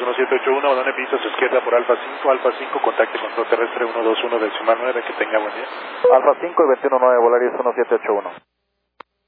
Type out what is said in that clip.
1781, Odone pista a su izquierda por Alfa 5, contacte control terrestre 121 decimal 9, que tenga buen día. Alfa 5 y 219, Volaris 1781.